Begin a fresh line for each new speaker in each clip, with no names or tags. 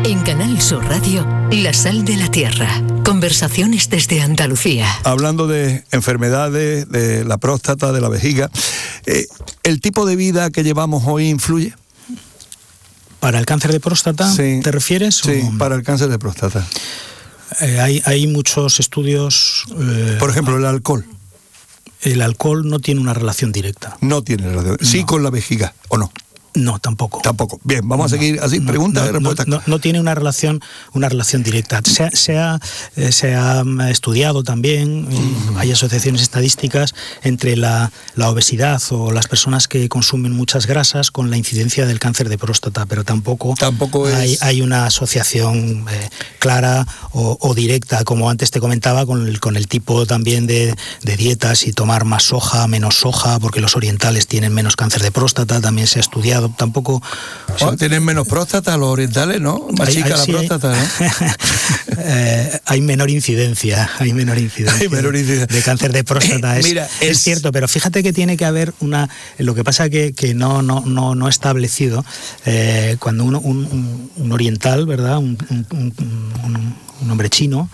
En Canal Sur Radio, La Sal de la Tierra. Conversaciones desde Andalucía.
Hablando de enfermedades, de la próstata, de la vejiga, ¿el tipo de vida que llevamos hoy influye?
¿Para el cáncer de próstata,
sí,
te refieres?
Sí, para el cáncer de próstata.
Hay muchos estudios...
Por ejemplo, el alcohol.
El alcohol no tiene una relación directa.
No tiene relación. Sí, no. Con la vejiga, ¿o no?
No, tampoco.
Tampoco. Bien, vamos a seguir así, preguntas y respuestas.
No tiene una relación directa. Se ha estudiado también, hay asociaciones estadísticas entre la obesidad o las personas que consumen muchas grasas con la incidencia del cáncer de próstata, pero tampoco hay una asociación clara o directa, como antes te comentaba, con el tipo también de dietas y tomar más soja, menos soja, porque los orientales tienen menos cáncer de próstata, también se ha estudiado. Tampoco...
Tienen menos próstata los orientales, ¿no? Más chica la próstata, ¿no?
Hay menor incidencia de cáncer de próstata. Es cierto, pero fíjate que tiene que haber una... Lo que pasa que no establecido, cuando un oriental, ¿verdad? Un hombre chino...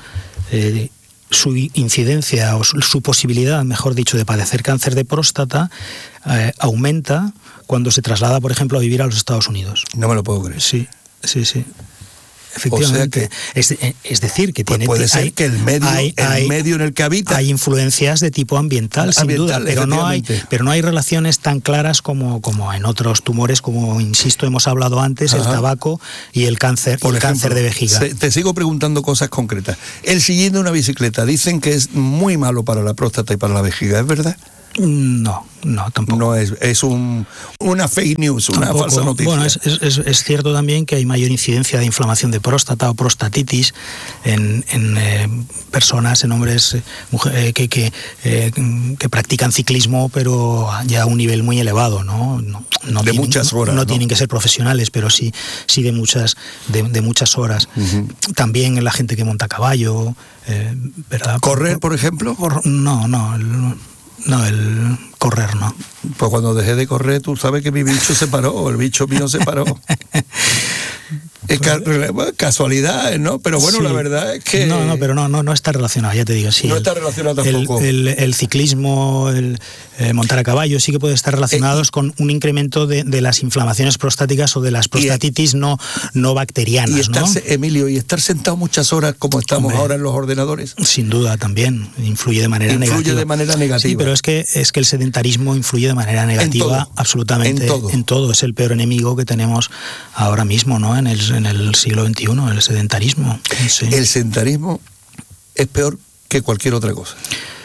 su incidencia o su posibilidad, mejor dicho, de padecer cáncer de próstata aumenta cuando se traslada, por ejemplo, a vivir a los Estados Unidos.
No me lo puedo creer.
Sí. Efectivamente.
O sea que,
es decir, que tiene...
Puede ser que el medio en el que habita...
Hay influencias de tipo ambiental, sin duda, pero no hay relaciones tan claras como en otros tumores, como, insisto, hemos hablado antes, el tabaco y el cáncer, cáncer de vejiga.
Te sigo preguntando cosas concretas. El sillín de una bicicleta, dicen que es muy malo para la próstata y para la vejiga, ¿es verdad?
No, tampoco.
No es una fake news, una falsa noticia.
Bueno, es cierto también que hay mayor incidencia de inflamación de próstata o prostatitis en personas, en hombres que practican ciclismo, pero ya a un nivel muy elevado, ¿no?
De muchas horas.
No tienen que ser profesionales, pero sí de muchas horas. Uh-huh. También en la gente que monta a caballo, ¿verdad?
¿Correr, por ejemplo?
No, el correr no.
Pues cuando dejé de correr, tú sabes que mi bicho se paró, el bicho mío se paró. Es casualidad, ¿no? Pero bueno, sí. La verdad es que...
No, pero no está relacionado, ya te digo. Sí,
no está relacionado tampoco.
El ciclismo, el montar a caballo, sí que puede estar relacionados con un incremento de las inflamaciones prostáticas o de las prostatitis no bacterianas, ¿no?
Emilio, y estar sentado muchas horas como estamos ahora en los ordenadores.
Sin duda, también influye de manera negativa. Sí, pero es que el sedentarismo influye de manera negativa absolutamente en todo. Es el peor enemigo que tenemos ahora mismo, ¿no? En el siglo XXI, el sedentarismo. Sí.
El sedentarismo es peor que cualquier otra cosa.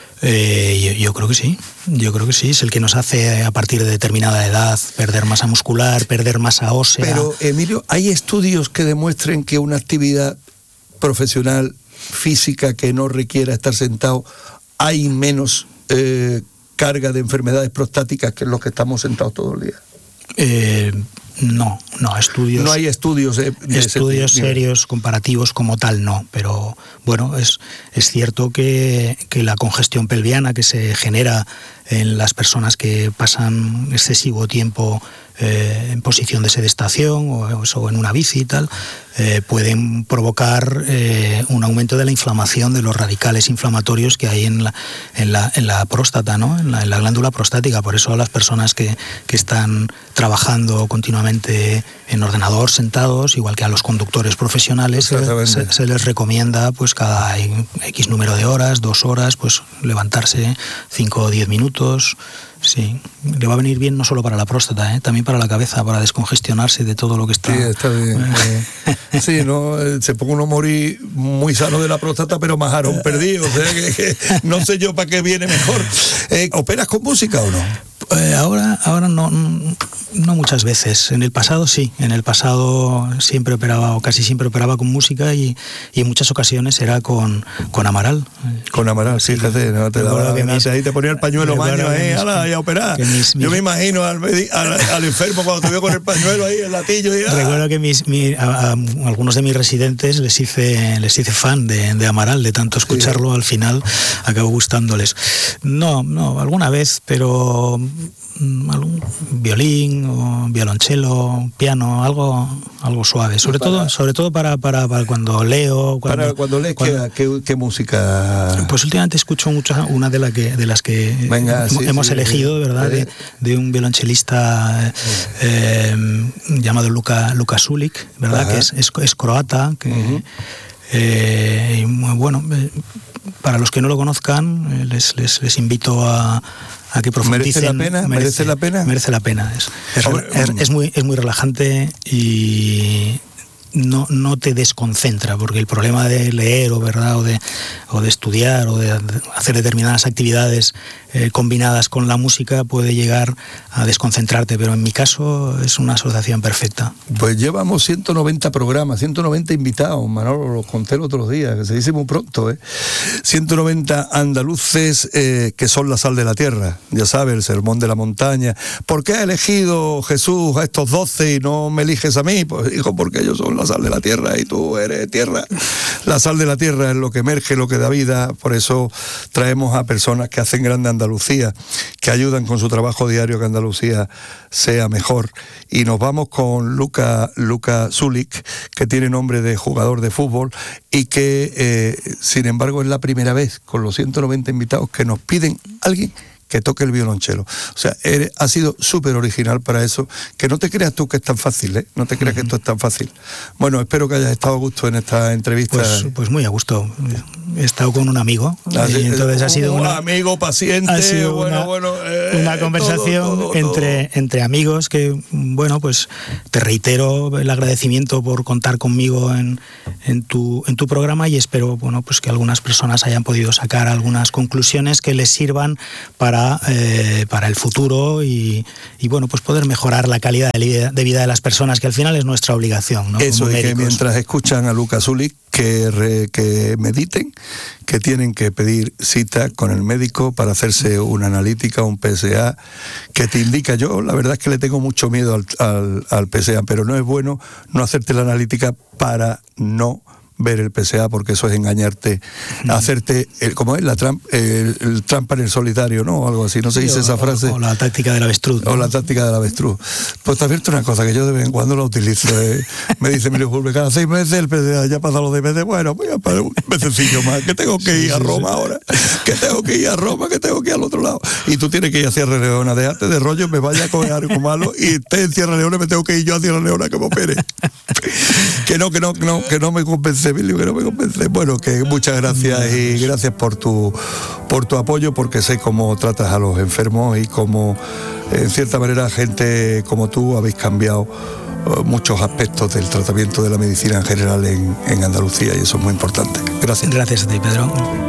Yo creo que sí, es el que nos hace a partir de determinada edad perder masa muscular, perder masa ósea.
Pero, Emilio, ¿hay estudios que demuestren que una actividad profesional física que no requiera estar sentado hay menos carga de enfermedades prostáticas que en los que estamos sentados todo el día?
No, estudios.
No hay estudios
estudios serios, comparativos como tal, no. Pero bueno, es cierto que la congestión pelviana que se genera en las personas que pasan excesivo tiempo en posición de sedestación o en una bici y tal, pueden provocar un aumento de la inflamación de los radicales inflamatorios que hay en la próstata, ¿no? En la glándula prostática. Por eso a las personas que están trabajando continuamente en ordenador sentados, igual que a los conductores profesionales, se les recomienda pues cada X número de horas, 2 horas, pues levantarse 5 o 10 minutos. Sí, le va a venir bien no solo para la próstata, también para la cabeza, para descongestionarse de todo lo que está...
Sí, está bien. Sí, ¿no? Se pone uno a morir muy sano de la próstata, pero más jarón perdido. O sea, que no sé yo para qué viene mejor. ¿Operas con música o no?
Ahora no muchas veces. En el pasado sí. En el pasado siempre operaba, o casi siempre operaba con música y en muchas ocasiones era con Amaral.
Con Amaral, sí, fíjate, no te daba ahí te ponía el pañuelo baño ahí, a operar. Yo me imagino al enfermo cuando te veo con el pañuelo ahí, el latillo.
Recuerdo que a algunos de mis residentes les hice fan de Amaral, de tanto escucharlo, al final acabó gustándoles. No, alguna vez, pero algún violín o violonchelo, piano, algo suave, sobre todo para cuando leo.
Cuando lees, ¿qué música?
Pues últimamente escucho una de las que hemos elegido, ¿verdad? De un violonchelista llamado Luka Sulik, ¿verdad? Ajá. Que es croata, que y bueno, para los que no lo conozcan, les invito a que profundicen.
¿Merece la pena?
Merece la pena. Es muy relajante y no te desconcentra, porque el problema de leer o de estudiar o de hacer determinadas actividades combinadas con la música puede llegar a desconcentrarte, pero en mi caso es una asociación perfecta.
Pues llevamos 190 programas, 190 invitados, Manolo, los conté el otro día, que se dice muy pronto, 190 andaluces que son la sal de la tierra, ya sabes, el sermón de la montaña. ¿Por qué ha elegido Jesús a estos 12 y no me eliges a mí? Pues hijo, porque ellos son la sal de la tierra y tú eres tierra. La sal de la tierra es lo que emerge, lo que da vida. Por eso traemos a personas que hacen grande Andalucía, que ayudan con su trabajo diario que Andalucía sea mejor. Y nos vamos con Luka Sulik, que tiene nombre de jugador de fútbol y que sin embargo es la primera vez con los 190 invitados que nos piden alguien que toque el violonchelo. O sea, ha sido súper original para eso, que no te creas tú que es tan fácil, no te creas que esto es tan fácil. Bueno, espero que hayas estado a gusto en esta entrevista.
Pues muy a gusto. He estado con un amigo, y entonces ha sido
un amigo paciente,
ha sido una conversación todo. Entre amigos que, bueno, pues te reitero el agradecimiento por contar conmigo en tu programa, y espero, bueno, pues que algunas personas hayan podido sacar algunas conclusiones que les sirvan para el futuro y bueno, pues poder mejorar la calidad de vida de las personas, que al final es nuestra obligación, ¿no?
Eso, y que mientras escuchan a Luka Sulik, que mediten, que tienen que pedir cita con el médico para hacerse una analítica, un PSA, que te indica. Yo la verdad es que le tengo mucho miedo al PSA, pero no es bueno no hacerte la analítica para no ver el PSA, porque eso es engañarte, hacerte, ¿cómo es? El trampa en el solitario, ¿no? O algo así, no se dice esa frase.
O la táctica del avestruz, ¿no?
O la táctica del avestruz. Pues te advierto una cosa, que yo de vez en cuando la utilizo. Me dice, mire, cada 6 meses el PSA, ya pasa los 10 meses, bueno, voy a parar un mesecillo más, que tengo que ir a Roma ahora, que tengo que ir a Roma, que tengo que ir al otro lado. Y tú tienes que ir a Sierra Leona, déjate de rollo, me vaya a coger algo malo y esté en Sierra Leona, me tengo que ir yo a Sierra Leona que me opere. Que no me convence, Emilio, que no me convence. Bueno, que muchas gracias y gracias por tu apoyo, porque sé cómo tratas a los enfermos y cómo, en cierta manera, gente como tú habéis cambiado muchos aspectos del tratamiento de la medicina en general en Andalucía, y eso es muy importante. Gracias.
Gracias a ti, Pedro.